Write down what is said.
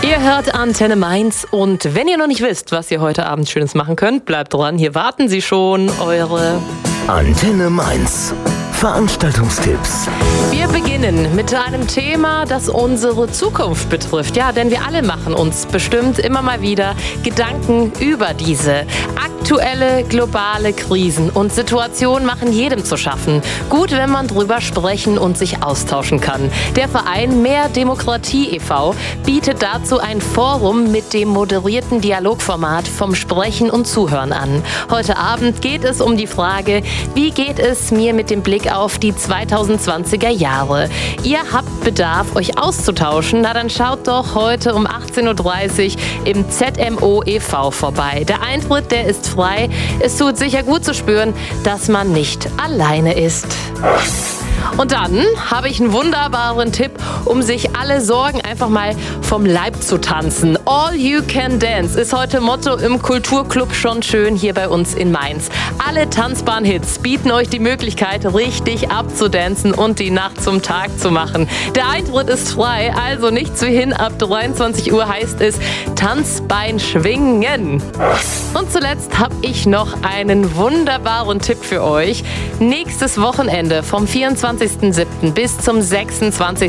Ihr hört Antenne Mainz und wenn ihr noch nicht wisst, was ihr heute Abend Schönes machen könnt, bleibt dran, hier warten sie schon, eure Antenne Mainz. Veranstaltungstipps. Wir beginnen mit einem Thema, das unsere Zukunft betrifft. Ja, denn wir alle machen uns bestimmt immer mal wieder Gedanken über diese aktuelle globale Krisen und Situationen machen jedem zu schaffen. Gut, wenn man drüber sprechen und sich austauschen kann. Der Verein Mehr Demokratie e.V. bietet dazu ein Forum mit dem moderierten Dialogformat vom Sprechen und Zuhören an. Heute Abend geht es um die Frage, wie geht es mir mit dem Blick auf die 2020er Jahre? Ihr habt Bedarf, euch auszutauschen? Na dann schaut doch heute um 18.30 Uhr im ZMO e.V. vorbei. Der Eintritt, der ist frei. Es tut sicher gut zu spüren, dass man nicht alleine ist. Und dann habe ich einen wunderbaren Tipp, um sich alle Sorgen einfach mal vom Leib zu tanzen. All You Can Dance ist heute Motto im Kulturclub Schon Schön hier bei uns in Mainz. Alle tanzbaren Hits bieten euch die Möglichkeit, richtig abzudancen und die Nacht zum Tag zu machen. Der Eintritt ist frei, also nichts wie hin. Ab 23 Uhr heißt es Tanzbein schwingen. Und zuletzt habe ich noch einen wunderbaren Tipp für euch. Nächstes Wochenende vom 24.07. bis zum 26.